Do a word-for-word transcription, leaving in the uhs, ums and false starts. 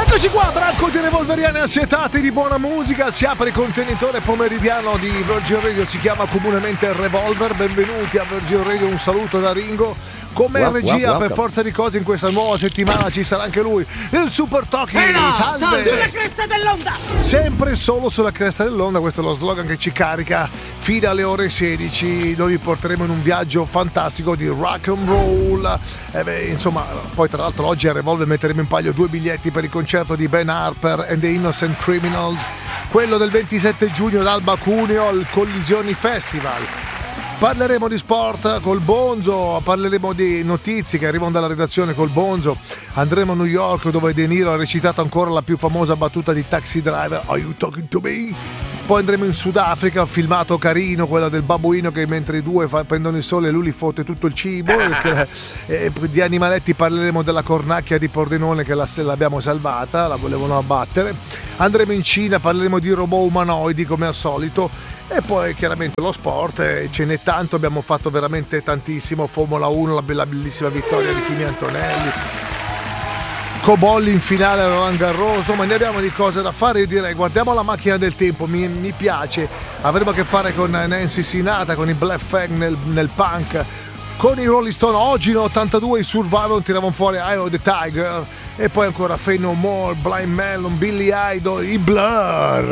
Eccoci qua, branco di revolveriani assietati di buona musica. Si apre il contenitore pomeridiano di Virgin Radio, si chiama comunemente Revolver. Benvenuti a Virgin Radio, un saluto da Ringo. Come Wow, regia, wow, per wow. forza di cose, in questa nuova settimana ci sarà anche lui, il Super Toki. Eh no, Salve! sulla cresta dell'onda! Sempre solo sulla cresta dell'onda, questo è lo slogan che ci carica fino alle ore sedici. Noi vi porteremo in un viaggio fantastico di rock and roll. Eh beh, insomma, poi tra l'altro oggi a Revolver metteremo in palio due biglietti per il concerto di Ben Harper and the Innocent Criminals, quello del ventisette giugno ad Alba Cuneo al Collisioni Festival. Parleremo di sport col Bonzo, parleremo di notizie che arrivano dalla redazione col Bonzo, andremo a New York dove De Niro ha recitato ancora la più famosa battuta di Taxi Driver, Are you talking to me? Poi andremo in Sudafrica, filmato carino, quello del babbuino che mentre i due fa, prendono il sole e lui li fotte tutto il cibo. e, e, di animaletti parleremo della cornacchia di Pordenone che la, l'abbiamo salvata, la volevano abbattere. Andremo in Cina, parleremo di robot umanoidi come al solito. E poi chiaramente lo sport, eh, ce n'è tanto, abbiamo fatto veramente tantissimo. Formula uno, la bella bellissima vittoria di Kimi Antonelli, Cobolli in finale a Roland Garros, insomma ne abbiamo di cose da fare. Io direi guardiamo la macchina del tempo, mi, mi piace, avremo a che fare con Nancy Sinatra, con i Black Flag nel, nel punk, con i Rolling Stone. Oggi in ottantadue i Survivor tiravano fuori Eye of the Tiger, e poi ancora Faith No More, Blind Melon, Billy Idol, i Blur.